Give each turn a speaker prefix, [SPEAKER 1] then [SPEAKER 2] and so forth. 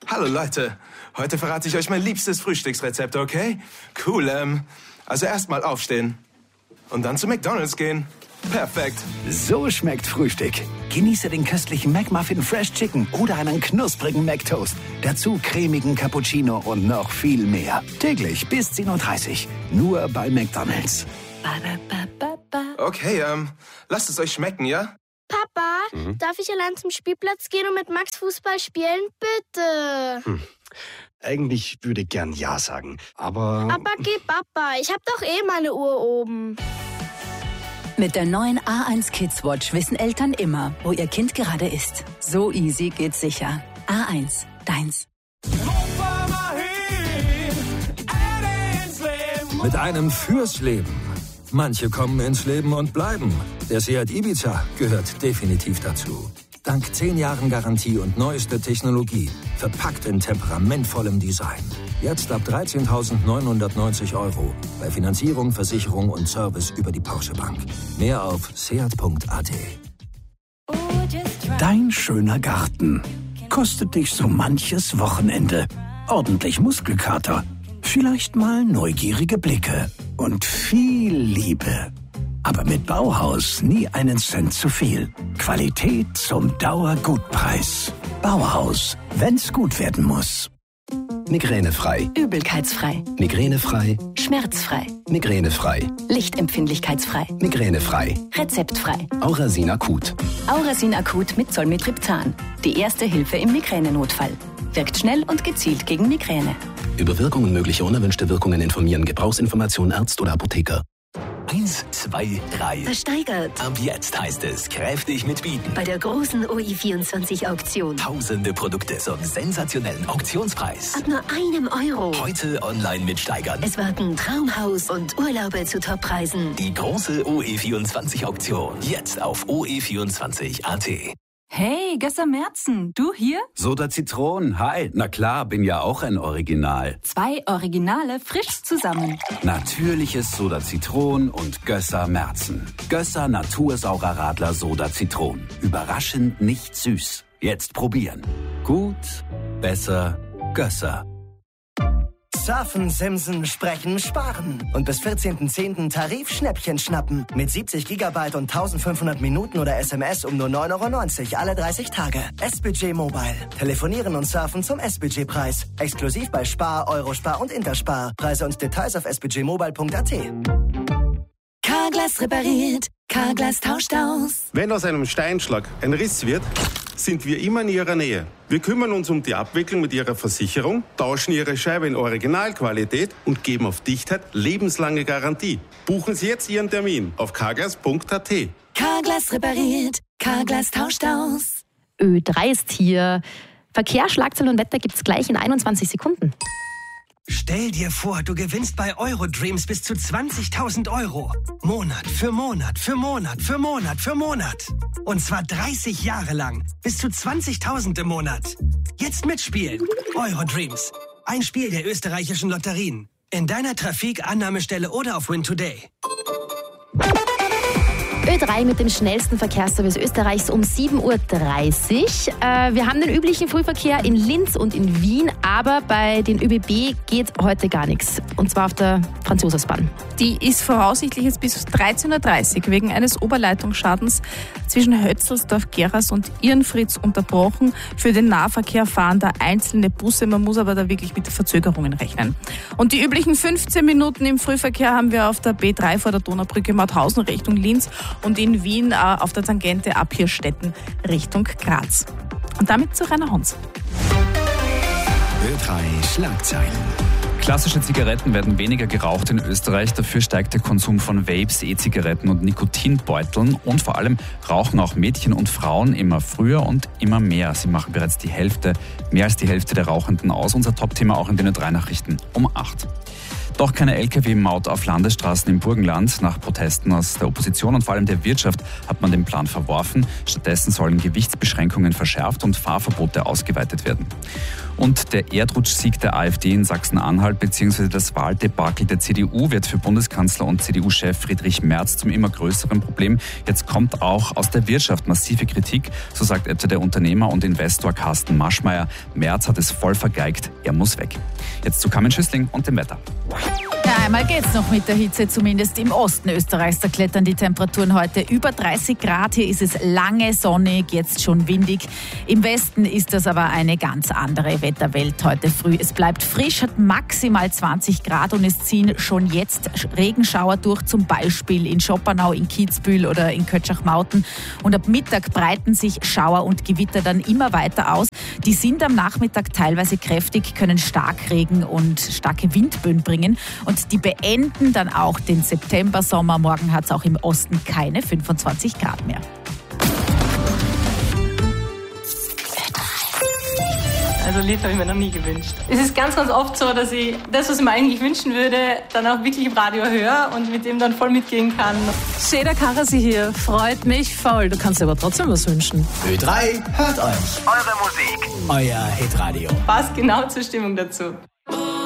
[SPEAKER 1] Hallo Leute, heute verrate ich euch mein liebstes Frühstücksrezept, okay? Cool, also erstmal aufstehen und dann zu McDonald's gehen. Perfekt.
[SPEAKER 2] So schmeckt Frühstück. Genieße den köstlichen McMuffin Fresh Chicken oder einen knusprigen McToast. Dazu cremigen Cappuccino und noch viel mehr. Täglich bis 10:30 Uhr. Nur bei McDonald's.
[SPEAKER 1] Okay, lasst es euch schmecken, ja?
[SPEAKER 3] Papa, darf ich allein zum Spielplatz gehen und mit Max Fußball spielen? Bitte.
[SPEAKER 4] Eigentlich würde ich gern Ja sagen, aber...
[SPEAKER 3] Aber geh, Papa, ich hab doch meine Uhr oben.
[SPEAKER 5] Mit der neuen A1 Kids Watch wissen Eltern immer, wo ihr Kind gerade ist. So easy geht's sicher. A1, deins.
[SPEAKER 6] Mit einem fürs Leben. Manche kommen ins Leben und bleiben. Der Seat Ibiza gehört definitiv dazu. Dank 10 Jahren Garantie und neuester Technologie. Verpackt in temperamentvollem Design. Jetzt ab 13.990 €. Bei Finanzierung, Versicherung und Service über die Porsche Bank. Mehr auf seat.at.
[SPEAKER 2] Dein schöner Garten kostet dich so manches Wochenende. Ordentlich Muskelkater. Vielleicht mal neugierige Blicke und viel Liebe. Aber mit Bauhaus nie einen Cent zu viel. Qualität zum Dauergutpreis. Bauhaus, wenn's gut werden muss.
[SPEAKER 4] Migränefrei.
[SPEAKER 5] Übelkeitsfrei.
[SPEAKER 4] Migränefrei.
[SPEAKER 5] Schmerzfrei.
[SPEAKER 4] Migränefrei.
[SPEAKER 5] Lichtempfindlichkeitsfrei.
[SPEAKER 4] Migränefrei.
[SPEAKER 5] Rezeptfrei.
[SPEAKER 4] Aurasin Akut.
[SPEAKER 5] Aurasin Akut mit Zolmitriptan. Die erste Hilfe im Migränenotfall. Wirkt schnell und gezielt gegen Migräne.
[SPEAKER 4] Über Wirkungen mögliche unerwünschte Wirkungen informieren. Gebrauchsinformation Arzt oder Apotheker.
[SPEAKER 2] 1, 2, 3.
[SPEAKER 5] Versteigert.
[SPEAKER 2] Ab jetzt heißt es kräftig mitbieten.
[SPEAKER 5] Bei der großen OI24-Auktion.
[SPEAKER 2] Tausende Produkte zum sensationellen Auktionspreis.
[SPEAKER 5] Ab nur €1.
[SPEAKER 2] Heute online mitsteigern.
[SPEAKER 5] Es warten Traumhaus und Urlaube zu Toppreisen.
[SPEAKER 2] Die große OE24-Auktion. Jetzt auf OE24.at.
[SPEAKER 7] Hey, Gösser Merzen, du hier?
[SPEAKER 8] Soda Zitron, hi. Na klar, bin ja auch ein Original.
[SPEAKER 7] 2 Originale frisch zusammen.
[SPEAKER 8] Natürliches Soda Zitron und Gösser Merzen. Gösser Natursaurer Radler Soda Zitron. Überraschend nicht süß. Jetzt probieren. Gut, besser, Gösser.
[SPEAKER 9] Surfen, Simsen, Sprechen, Sparen. Und bis 14.10. Tarifschnäppchen schnappen. Mit 70 GB und 1500 Minuten oder SMS um nur 9,90 € alle 30 Tage. S-Budget Mobile. Telefonieren und surfen zum S-Budget-Preis. Exklusiv bei Spar, Eurospar und Interspar. Preise und Details auf sbudgetmobile.at.
[SPEAKER 5] Carglass repariert. Carglass tauscht aus.
[SPEAKER 10] Wenn aus einem Steinschlag ein Riss wird, sind wir immer in Ihrer Nähe. Wir kümmern uns um die Abwicklung mit Ihrer Versicherung, tauschen Ihre Scheibe in Originalqualität und geben auf Dichtheit lebenslange Garantie. Buchen Sie jetzt Ihren Termin auf carglass.at.
[SPEAKER 5] Carglass repariert. Carglass tauscht aus.
[SPEAKER 11] Ö3 ist hier. Verkehr, Schlagzeilen und Wetter gibt's gleich in 21 Sekunden.
[SPEAKER 9] Stell dir vor, du gewinnst bei Eurodreams bis zu 20.000 €. Monat für Monat für Monat für Monat für Monat. Und zwar 30 Jahre lang. Bis zu 20.000 im Monat. Jetzt mitspielen. Eurodreams. Ein Spiel der österreichischen Lotterien. In deiner Trafik, Annahmestelle oder auf Win Today.
[SPEAKER 11] Ö3 mit dem schnellsten Verkehrsservice Österreichs um 7:30 Uhr. Wir haben den üblichen Frühverkehr in Linz und in Wien, aber bei den ÖBB geht heute gar nichts. Und zwar auf der Franz-Josefs-Bahn.
[SPEAKER 12] Die ist voraussichtlich jetzt bis 13:30 Uhr wegen eines Oberleitungsschadens zwischen Hötzelsdorf-Geras und Irnfritz unterbrochen. Für den Nahverkehr fahren da einzelne Busse, man muss aber da wirklich mit Verzögerungen rechnen. Und die üblichen 15 Minuten im Frühverkehr haben wir auf der B3 vor der Donaubrücke Mauthausen Richtung Linz und in Wien auf der Tangente ab Hirstetten Richtung Graz. Und damit zu Rainer Hons.
[SPEAKER 2] Ö3 Schlagzeilen.
[SPEAKER 13] Klassische Zigaretten werden weniger geraucht in Österreich. Dafür steigt der Konsum von Vapes, E-Zigaretten und Nikotinbeuteln. Und vor allem rauchen auch Mädchen und Frauen immer früher und immer mehr. Sie machen bereits mehr als die Hälfte der Rauchenden aus. Unser Top-Thema auch in den Ö3-Nachrichten um 8. Doch keine Lkw-Maut auf Landesstraßen im Burgenland. Nach Protesten aus der Opposition und vor allem der Wirtschaft hat man den Plan verworfen. Stattdessen sollen Gewichtsbeschränkungen verschärft und Fahrverbote ausgeweitet werden. Und der Erdrutschsieg der AfD in Sachsen-Anhalt bzw. das Wahldebakel der CDU wird für Bundeskanzler und CDU-Chef Friedrich Merz zum immer größeren Problem. Jetzt kommt auch aus der Wirtschaft massive Kritik, so sagt etwa der Unternehmer und Investor Carsten Maschmeyer. Merz hat es voll vergeigt, er muss weg. Jetzt zu Carmen Schüssling und dem Wetter.
[SPEAKER 14] Ja, einmal geht's noch mit der Hitze, zumindest im Osten Österreichs. Da klettern die Temperaturen heute über 30 Grad. Hier ist es lange sonnig, jetzt schon windig. Im Westen ist das aber eine ganz andere Wetterwelt heute früh. Es bleibt frisch, hat maximal 20 Grad und es ziehen schon jetzt Regenschauer durch, zum Beispiel in Schoppernau, in Kitzbühel oder in Kötschach-Mauten. Und ab Mittag breiten sich Schauer und Gewitter dann immer weiter aus. Die sind am Nachmittag teilweise kräftig, können Starkregen und starke Windböen bringen. Und die beenden dann auch den September-Sommer. Morgen hat es auch im Osten keine 25 Grad mehr.
[SPEAKER 15] Also Lied habe ich mir noch nie gewünscht. Es ist ganz, ganz oft so, dass ich das, was ich mir eigentlich wünschen würde, dann auch wirklich im Radio höre und mit dem dann voll mitgehen kann.
[SPEAKER 16] Seda Karasi hier, freut mich voll. Du kannst dir aber trotzdem was wünschen.
[SPEAKER 17] Ö3 hört euch. Eure Musik. Euer Hitradio.
[SPEAKER 15] Passt genau zur Stimmung dazu.